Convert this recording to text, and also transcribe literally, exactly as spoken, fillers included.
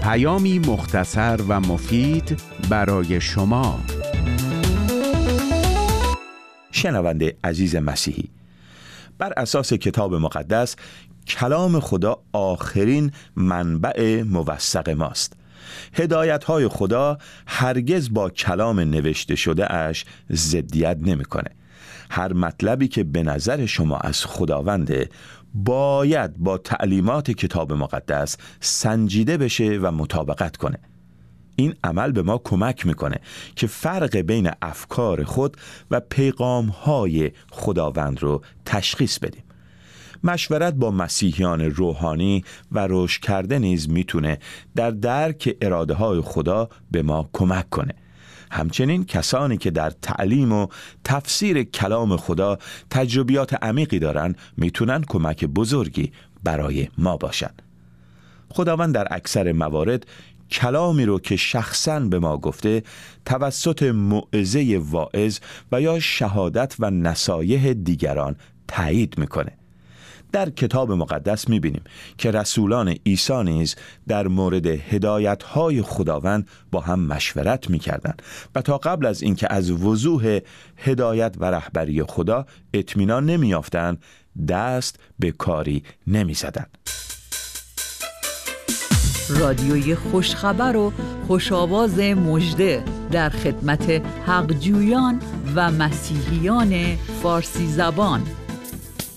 پیامی مختصر و مفید برای شما. شنونده عزیز مسیحی، بر اساس کتاب مقدس کلام خدا آخرین منبع موثق ماست. هدایت‌های خدا هرگز با کلام نوشته شده اش ضدیت نمی‌کنه. هر مطلبی که به نظر شما از خداونده باید با تعلیمات کتاب مقدس سنجیده بشه و مطابقت کنه. این عمل به ما کمک میکنه که فرق بین افکار خود و پیغام‌های خداوند رو تشخیص بدیم. مشورت با مسیحیان روحانی و رشد کرده نیز میتونه در درک اراده های خدا به ما کمک کنه. همچنین کسانی که در تعلیم و تفسیر کلام خدا تجربیات عمیقی دارن میتونن کمک بزرگی برای ما باشن. خداوند در اکثر موارد کلامی رو که شخصاً به ما گفته توسط موعظه واعظ و یا شهادت و نصایح دیگران تایید میکنه. در کتاب مقدس میبینیم که رسولان عیسی نیز در مورد هدایت‌های خداوند با هم مشورت میکردند و تا قبل از اینکه از وضوح هدایت و رهبری خدا اطمینان نمیافتند دست به کاری نمیزدند. رادیوی خوشخبر و خوشاواز مژده در خدمت حقجویان و مسیحیان فارسی زبان.